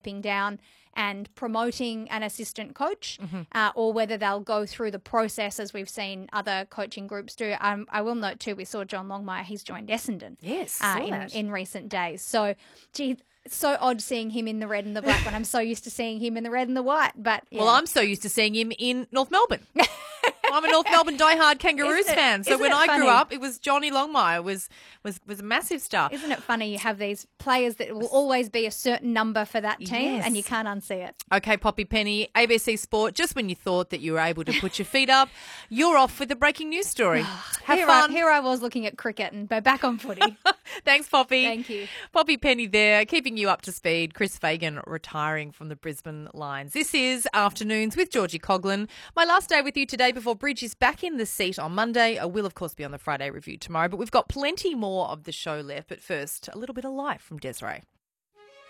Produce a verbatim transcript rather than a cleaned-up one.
stepping down and promoting an assistant coach, Mm-hmm. uh, or whether they'll go through the process as we've seen other coaching groups do. Um, I will note too, we saw John Longmire, he's joined Essendon Yes, uh, saw in, that. in recent days. So, gee, it's so odd seeing him in the red and the black when I'm so used to seeing him in the red and the white. But yeah. Well, I'm so used to seeing him in North Melbourne. I'm a North Melbourne diehard Kangaroos Isn't it- fan. So isn't when it I grew funny? up, it was Johnny Longmire was was was a massive star. Isn't it funny you have these players that will always be a certain number for that team Yes. and you can't unsee it? Okay, Poppy Penny, A B C Sport, just when you thought that you were able to put your feet up, you're off with the breaking news story. Have here fun. I, here I was looking at cricket and but back on footy. Thanks, Poppy. Thank you. Poppy Penny there, keeping you up to speed. Chris Fagan retiring from the Brisbane Lions. This is Afternoons with Georgie Coughlin. My last day with you today before Bridge is back in the seat on Monday. I will, of course, be on the Friday review tomorrow, but we've got plenty more of the show left. But first, a little bit of life from Desiree.